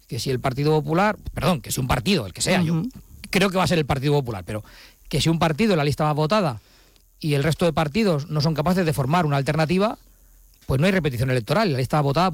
que si el Partido Popular, perdón, que si un partido, el que sea, yo creo que va a ser el Partido Popular, pero que si un partido es la lista más votada y el resto de partidos no son capaces de formar una alternativa, pues no hay repetición electoral, la lista más votada